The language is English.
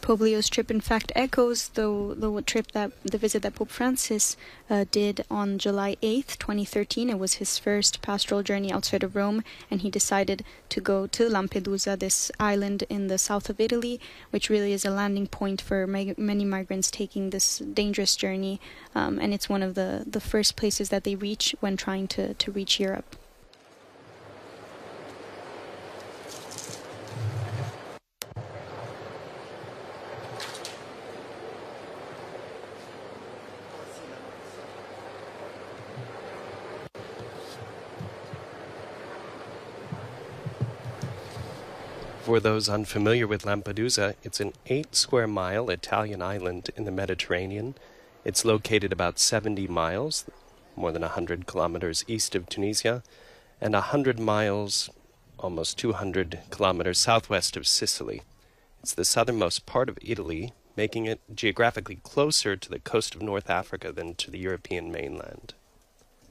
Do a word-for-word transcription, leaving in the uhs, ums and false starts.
Poblio's trip, in fact, echoes the the trip that the visit that Pope Francis uh, did on July eighth, twenty thirteen. It was his first pastoral journey outside of Rome, and he decided to go to Lampedusa, this island in the south of Italy, which really is a landing point for ma- many migrants taking this dangerous journey, um, and it's one of the, the first places that they reach when trying to, to reach Europe. For those unfamiliar with Lampedusa, it's an eight square mile Italian island in the Mediterranean. It's located about seventy miles, more than one hundred kilometers east of Tunisia, and one hundred miles, almost two hundred kilometers southwest of Sicily. It's the southernmost part of Italy, making it geographically closer to the coast of North Africa than to the European mainland.